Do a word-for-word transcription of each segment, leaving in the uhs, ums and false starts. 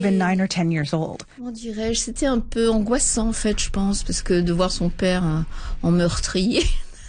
been nine or ten years old. Comment dirais-je, c'était un peu angoissant en fait, je pense, parce que de voir son père en, en meurtrier.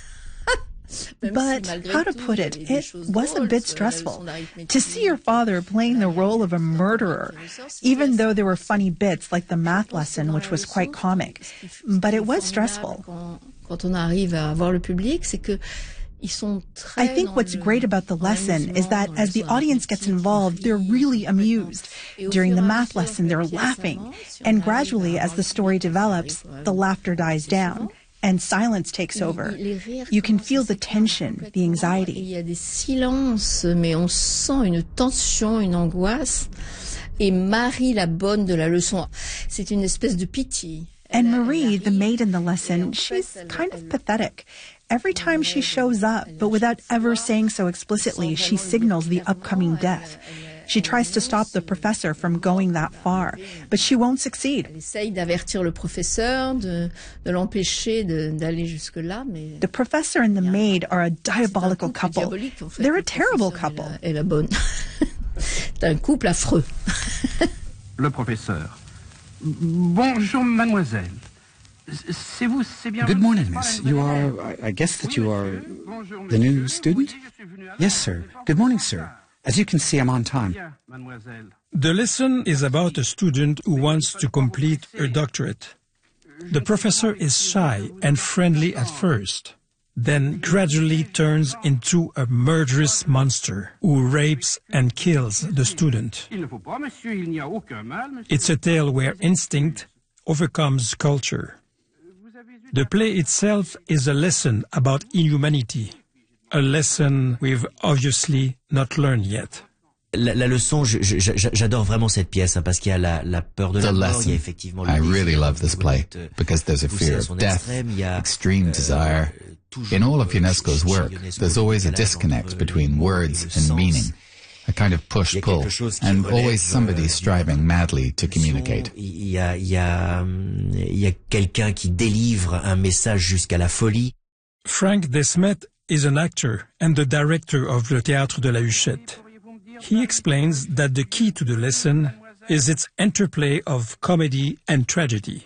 But how to put it, it was a bit stressful to see your father playing the role of a murderer, even though there were funny bits like the math lesson, which was quite comic. But it was stressful. Quand on arrive à voir le public, c'est que I think what's great about the lesson is that as the audience gets involved, they're really amused. During the math lesson, they're laughing. And gradually, as the story develops, the laughter dies down and silence takes over. You can feel the tension, the anxiety. Il y a des silences, mais on sent une tension, une angoisse. Et Marie, la bonne de la leçon, c'est une espèce de pitié. And Marie, the maid in the lesson, she's kind of pathetic. Every time she shows up, but without ever saying so explicitly, she signals the upcoming death. She tries to stop the professor from going that far, but she won't succeed. Elle essaye d'avertir le professeur, de, de l'empêcher d'aller jusque-là, mais... The professor and the maid are a diabolical couple. They're a terrible couple. Et la bonne. C'est un couple affreux. Le professeur. Bonjour, mademoiselle. Good morning, miss. You are, I guess that you are the new student? Yes, sir. Good morning, sir. As you can see, I'm on time. The lesson is about a student who wants to complete her doctorate. The professor is shy and friendly at first, then gradually turns into a murderous monster who rapes and kills the student. It's a tale where instinct overcomes culture. The play itself is a lesson about inhumanity, a lesson we've obviously not learned yet. La, la leçon, j'adore vraiment cette pièce hein, parce qu'il y a la, la peur de la mort, il y a effectivement le I really love this play because there's a fear of death, extreme desire. In all of Ionesco's work, there's always a disconnect between words and meaning. A kind of push-pull, and always somebody striving madly to communicate. Il y a, il y a, il y a quelqu'un qui délivre un message jusqu'à la folie. Frank Desmet is an actor and the director of Le Théâtre de la Huchette. He explains that the key to the lesson is its interplay of comedy and tragedy.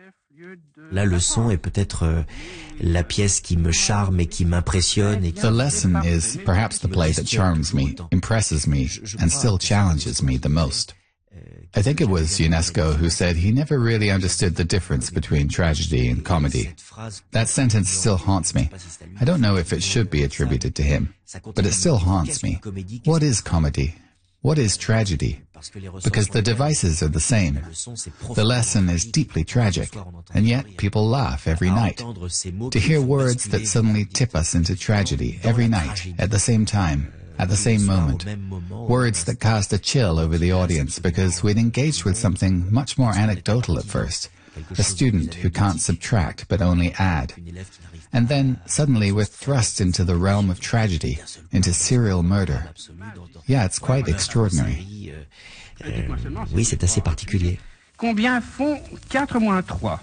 La leçon est peut-être euh, la pièce qui me charme et qui m'impressionne. Et... The lesson is perhaps the play that charms me, impresses me, and still challenges me the most. I think it was Ionesco who said he never really understood the difference between tragedy and comedy. That sentence still haunts me. I don't know if it should be attributed to him, but it still haunts me. What is comedy? What is tragedy? Because the devices are the same. The lesson is deeply tragic, and yet people laugh every night. To hear words that suddenly tip us into tragedy every night, at the same time, at the same moment. Words that cast a chill over the audience because we'd engaged with something much more anecdotal at first. A student who can't subtract but only add. And then suddenly we're thrust into the realm of tragedy, into serial murder. Yeah, it's quite extraordinary. Euh, oui, c'est assez particulier. Combien font quatre moins trois?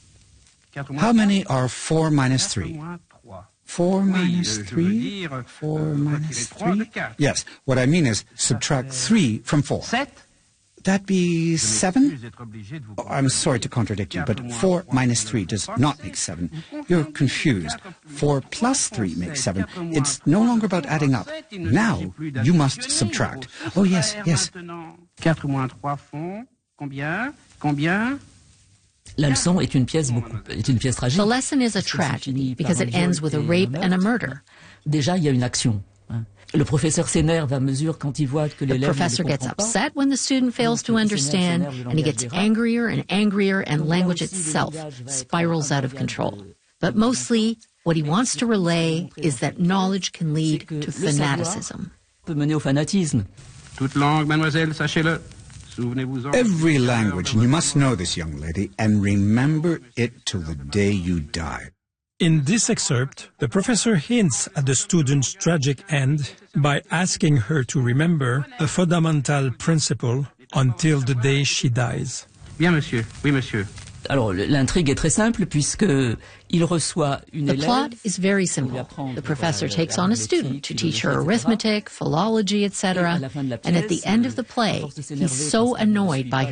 How many are four minus three? Four minus three? Four minus three? Yes, what I mean is subtract three from four. That be seven? Oh, I'm sorry to contradict you, but four minus three does not make seven. You're confused. Four plus three makes seven. It's no longer about adding up. Now you must subtract. Oh, yes, yes. quatre moins trois font combien? Combien? La leçon est une pièce beaucoup, est une pièce tragique. The lesson is a tragedy because it ends with a rape and a murder. Déjà, il y a une action. Hein. Le professeur s'énerve à mesure quand il voit que l'élève ne comprend pas. The professor gets upset when the student fails to understand, and he gets angrier and angrier, and language itself spirals out of control. But mostly, what he wants to relay is that knowledge can lead to fanaticism. Peut mener au fanatisme. Toute langue, mademoiselle, sachez-le. Every language, and you must know this, young lady, and remember it till the day you die. In this excerpt, the professor hints at the student's tragic end by asking her to remember a fundamental principle until the day she dies. Bien, monsieur. Oui, monsieur. Alors l'intrigue est très simple puisque il reçoit une élève. The plot is very simple. The professor takes on a student to teach her arithmetic, philology, et cetera. And at the end of the play, he's so annoyed by